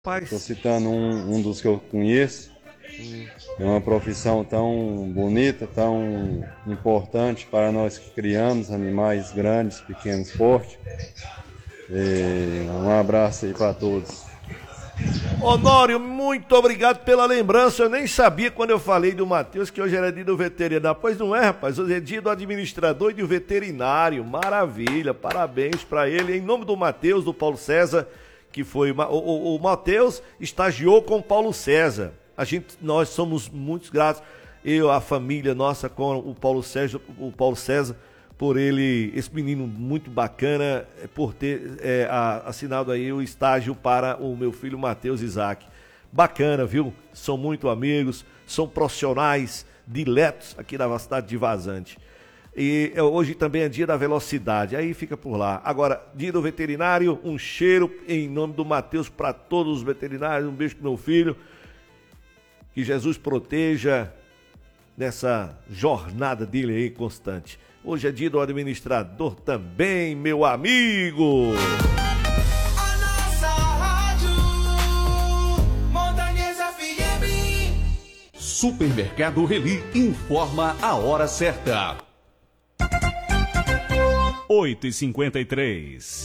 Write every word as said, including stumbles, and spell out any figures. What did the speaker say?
Estou Paz. citando um, um dos que eu conheço. É uma profissão tão bonita, tão importante para nós que criamos animais grandes, pequenos, fortes. E um abraço aí para todos. Honório, muito obrigado pela lembrança. Eu nem sabia quando eu falei do Matheus que hoje era dia do veterinário. Pois não é, rapaz. Hoje é dia do administrador e do veterinário. Maravilha. Parabéns para ele. Em nome do Matheus, do Paulo César, que foi... O, o, o Matheus estagiou com o Paulo César. A gente, nós somos muito gratos. Eu, a família nossa, com o Paulo César, o Paulo César, por ele, esse menino muito bacana, por ter é, assinado aí o estágio para o meu filho Matheus Isaac. Bacana, viu? São muito amigos, são profissionais diletos aqui da cidade de Vazante. E hoje também é dia da velocidade, aí fica por lá. Agora, dia do veterinário, um cheiro em nome do Matheus para todos os veterinários, um beijo pro meu filho. Que Jesus proteja nessa jornada dele aí constante. Hoje é dia do administrador também, meu amigo. A nossa rádio Montanhas F M. Supermercado Reli informa a hora certa. oito e cinquenta e três.